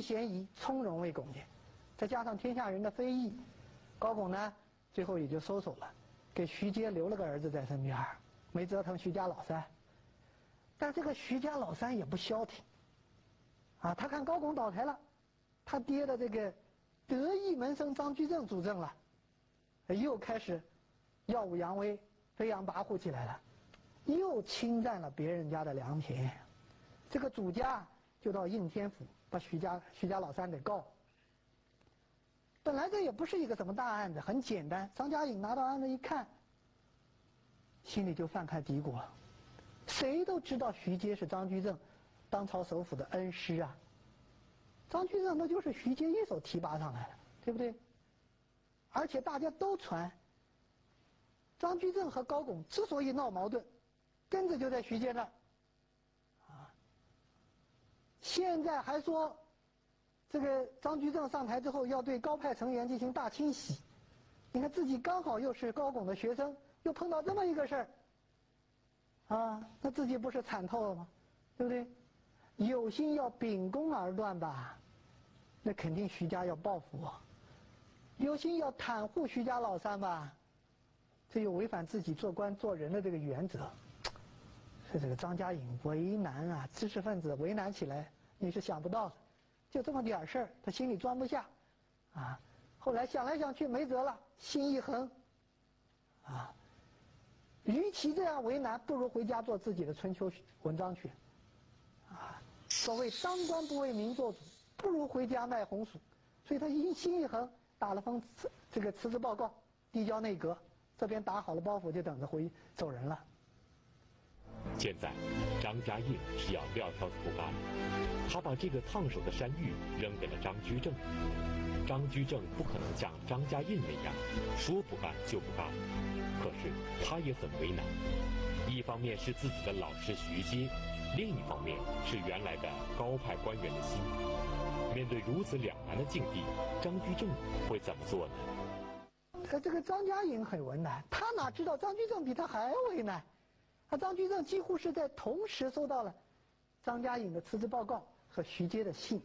嫌疑，从容为拱见，再加上天下人的非议，高拱呢最后也就收手了，给徐阶留了个儿子在身边，没折腾徐家老三。但这个徐家老三也不消停，啊，他看高拱倒台了，他爹的这个得意门生张居正主政了，又开始耀武扬威、飞扬跋扈起来了，又侵占了别人家的良田。这个主家就到应天府把徐家老三给告。本来这也不是一个什么大案子，很简单。张家颖拿到案子一看，心里就泛开嘀咕了。谁都知道徐阶是张居正当朝首辅的恩师啊，张居正那就是徐阶一手提拔上来的，对不对？而且大家都传，张居正和高拱之所以闹矛盾，根子就在徐阶那儿，啊，现在还说，这个张居正上台之后要对高派成员进行大清洗，你看自己刚好又是高拱的学生，又碰到这么一个事儿。啊，那自己不是惨透了吗？对不对？有心要秉公而断吧，那肯定徐家要报复我；有心要袒护徐家老三吧，这又违反自己做官做人的这个原则。所以这个张家颖为难啊，知识分子为难起来你是想不到的，就这么点事儿，他心里装不下，啊，后来想来想去没辙了，心一横，啊。与其这样为难，不如回家做自己的春秋文章去，啊，所谓当官不为民做主，不如回家卖红薯。所以他心一横，打了封这个辞职报告，递交内阁，这边打好了包袱，就等着走人了。 现在，张家印是要撂挑子不干，他把这个烫手的山芋扔给了张居正。张居正不可能像张家印那样说不干就不干，可是他也很为难。一方面是自己的老师徐阶，另一方面是原来的高派官员的心。面对如此两难的境地，张居正会怎么做呢？ 这个张家颖很为难，他哪知道张居正比他还为难？张居正几乎是在同时收到了张家颖的辞职报告和徐阶的信。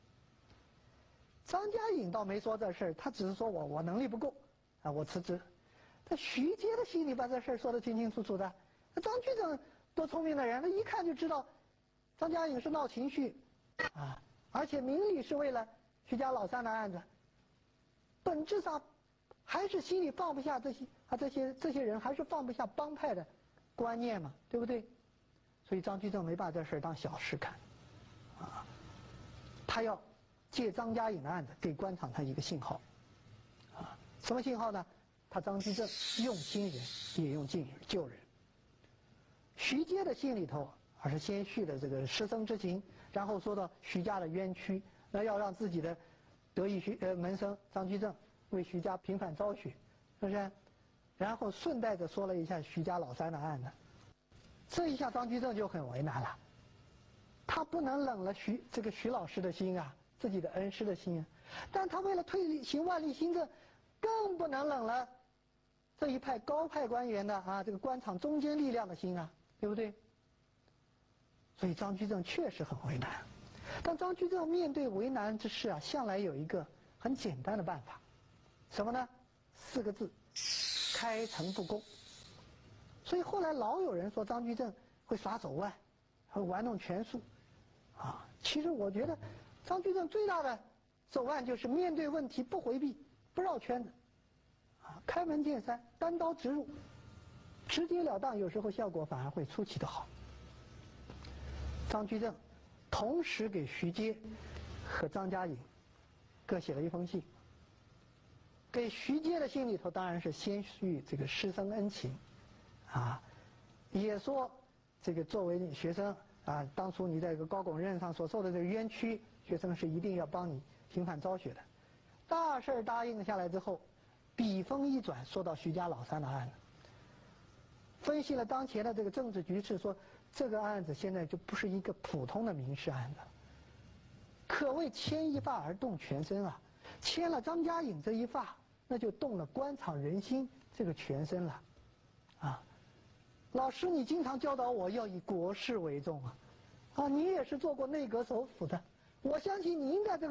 张家颖倒没说这事儿，他只是说我能力不够，啊，我辞职。他徐阶的心里把这事儿说得清清楚楚的。那张居正多聪明的人，他一看就知道张家颖是闹情绪，啊，而且明里是为了徐家老三的案子，本质上还是心里放不下这些人，还是放不下帮派的观念嘛，对不对？所以张居正没把这事儿当小事看，啊，他要借张家颖的案子给官场他一个信号，啊，什么信号呢？他张居正用亲人也用旧人。徐阶的信里头，而是先叙了这个师生之情，然后说到徐家的冤屈，那要让自己的得意门生张居正为徐家平反昭雪，是不是？然后顺带着说了一下徐家老三的案子，这一下张居正就很为难了，他不能冷了徐老师的心啊，自己的恩师的心啊，但他为了推行万历新政，更不能冷了这一派高派官员的啊，这个官场中坚力量的心啊，对不对？所以张居正确实很为难，但张居正面对为难之事啊，向来有一个很简单的办法，什么呢？4个字：开诚布公。所以后来老有人说张居正会耍手腕，会玩弄权术，啊，其实我觉得张居正最大的手腕就是面对问题不回避，不绕圈子，啊，开门见山，单刀直入，直截了当，有时候效果反而会出奇的好。张居正同时给徐阶和张家颖各写了一封信。给徐阶的信里头当然是先叙这个师生恩情，啊，也说这个作为你学生啊，当初你在这个高拱任上所受的这个冤屈，学生是一定要帮你平反昭雪的。大事答应下来之后，笔锋一转，说到徐家老三的案子，分析了当前的这个政治局势，说这个案子现在就不是一个普通的民事案子，可谓牵一发而动全身啊！牵了张家颖这一发，那就动了官场人心这个全身了，啊！老师，你经常教导我要以国事为重啊，啊，你也是做过内阁首辅的，我相信你应该这个。